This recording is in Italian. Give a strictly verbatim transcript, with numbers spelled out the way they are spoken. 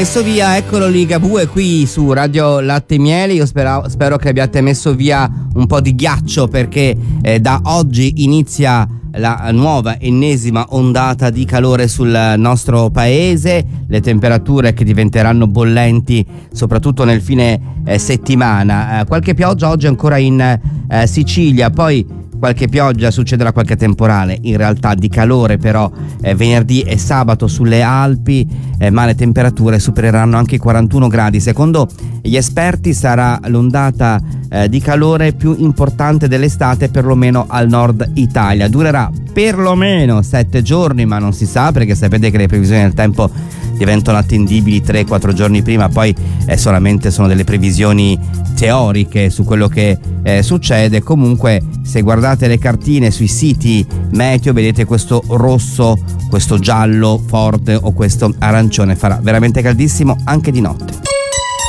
messo via, eccolo lì, Ligabue qui su Radio Latte e Miele. Io spero, spero che abbiate messo via un po' di ghiaccio, perché eh, da oggi inizia la nuova ennesima ondata di calore sul nostro paese, le temperature che diventeranno bollenti soprattutto nel fine eh, settimana. Eh, qualche pioggia oggi ancora in eh, Sicilia, poi qualche pioggia, succederà qualche temporale, in realtà di calore però eh, venerdì e sabato sulle Alpi, eh, ma le temperature supereranno anche i quarantuno gradi. Secondo gli esperti sarà l'ondata eh, di calore più importante dell'estate, perlomeno al nord Italia. Durerà perlomeno sette giorni, ma non si sa, perché sapete che le previsioni del tempo diventano attendibili tre quattro giorni prima, poi eh, solamente sono delle previsioni teoriche su quello che eh, succede. Comunque, se guardate le cartine sui siti meteo, vedete questo rosso, questo giallo forte o questo arancione. Farà veramente caldissimo anche di notte.